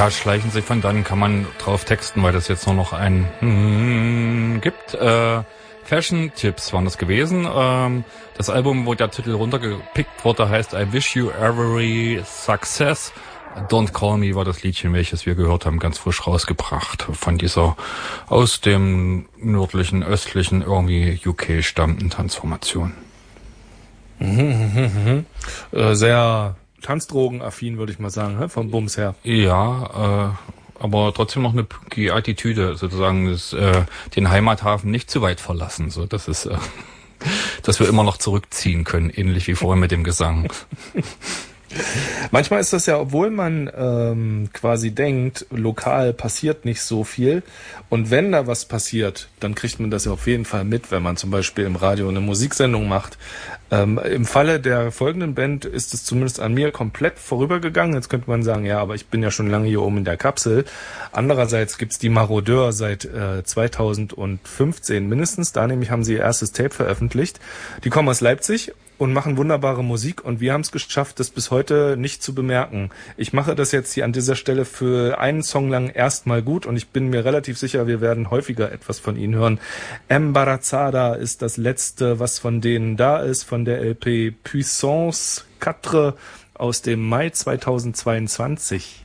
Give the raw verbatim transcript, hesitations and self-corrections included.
Ja, schleichen sich von dann, kann man drauf texten, weil das jetzt nur noch ein hm gibt. Äh, Fashion-Tipps waren das gewesen. Ähm, das Album, wo der Titel runtergepickt wurde, heißt I Wish You Every Success. Don't Call Me war das Liedchen, welches wir gehört haben, ganz frisch rausgebracht. Von dieser aus dem nördlichen, östlichen, irgendwie U K stammenden Tanzformation. Mhm, mhm, mhm. Äh, sehr Tanzdrogenaffin, würde ich mal sagen, vom Bums her. Ja, äh, aber trotzdem noch eine punky Attitüde, sozusagen, das, äh, den Heimathafen nicht zu weit verlassen, so, das ist, äh, dass wir immer noch zurückziehen können, ähnlich wie vorhin mit dem Gesang. Manchmal ist das ja, obwohl man ähm, quasi denkt, lokal passiert nicht so viel. Und wenn da was passiert, dann kriegt man das ja auf jeden Fall mit, wenn man zum Beispiel im Radio eine Musiksendung macht. Ähm, im Falle der folgenden Band ist es zumindest an mir komplett vorübergegangen. Jetzt könnte man sagen, ja, aber ich bin ja schon lange hier oben in der Kapsel. Andererseits gibt's die Marodeur seit äh, zweitausendfünfzehn mindestens. Da nämlich haben sie ihr erstes Tape veröffentlicht. Die kommen aus Leipzig und machen wunderbare Musik und wir haben es geschafft, das bis heute nicht zu bemerken. Ich mache das jetzt hier an dieser Stelle für einen Song lang erstmal gut und ich bin mir relativ sicher, wir werden häufiger etwas von ihnen hören. Embarazada ist das letzte, was von denen da ist, von der L P Puissance vier aus dem Mai zweitausendzweiundzwanzig.